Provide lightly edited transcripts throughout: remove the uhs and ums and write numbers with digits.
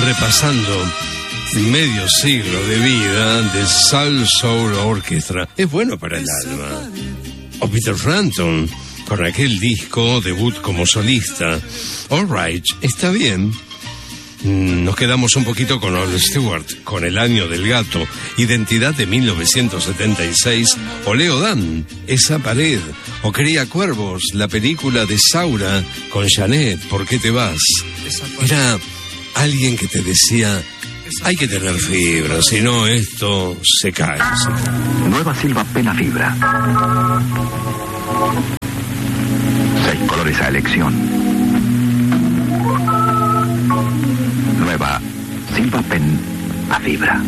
repasando medio siglo de vida de Soul Soul Orchestra. Es bueno para el alma. O Peter Frampton, con aquel disco debut como solista. All Right, está bien. Nos quedamos un poquito con Rod Stewart, con El año del gato, Identidad de 1976, o Leo Dan, Esa pared, o Cría cuervos, la película de Saura con Janet, ¿Por qué te vas? Era alguien que te decía, hay que tener fibra, si no esto se cae. Nueva Silva Pena Fibra. 6 colores a elección. Nueva Silva Pen a fibra.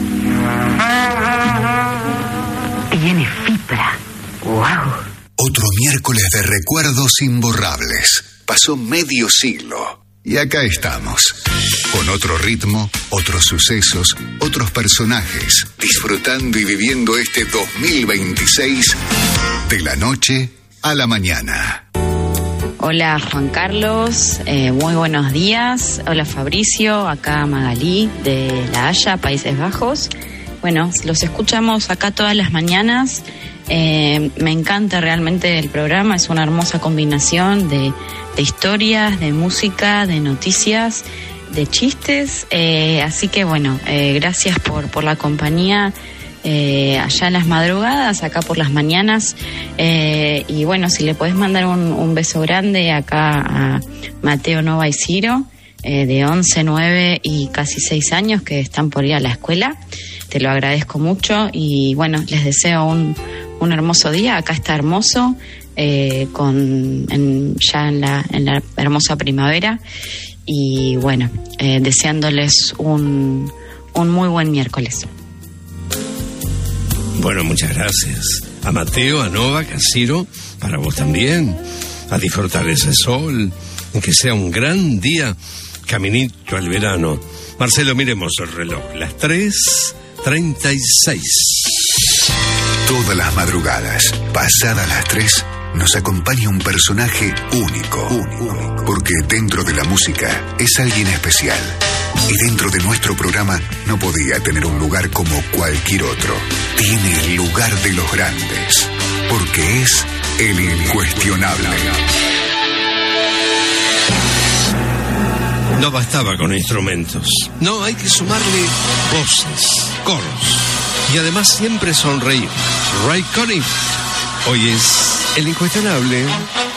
Tiene fibra. ¡Wow! Otro miércoles de recuerdos imborrables. Pasó medio siglo y acá estamos. Con otro ritmo, otros sucesos, otros personajes, disfrutando y viviendo este 2026 de la noche a la mañana. Hola Juan Carlos, muy buenos días. Hola Fabricio, acá Magalí de La Haya, Países Bajos. Bueno, los escuchamos acá todas las mañanas. Me encanta realmente el programa, es una hermosa combinación de historias, de música, de noticias, de chistes. Así que bueno, gracias por la compañía. Allá en las madrugadas, acá por las mañanas, y bueno, si le podés mandar un beso grande acá a Mateo, Nova y Ciro, de 11, 9 y casi 6 años, que están por ir a la escuela, te lo agradezco mucho y bueno, les deseo un hermoso día. Acá está hermoso, ya en la hermosa primavera, y bueno, deseándoles un muy buen miércoles. Bueno, muchas gracias. A Mateo, a Novak, a Ciro, para vos también. A disfrutar ese sol, que sea un gran día, caminito al verano. Marcelo, miremos el reloj. Las 3:36. Todas las madrugadas, pasadas las 3, nos acompaña un personaje único. Porque dentro de la música es alguien especial. Y dentro de nuestro programa no podía tener un lugar como cualquier otro. Tiene el lugar de los grandes, porque es el incuestionable. No bastaba con instrumentos. No, hay que sumarle voces, coros. Y además siempre sonreír. Ray Conniff. Hoy es el incuestionable.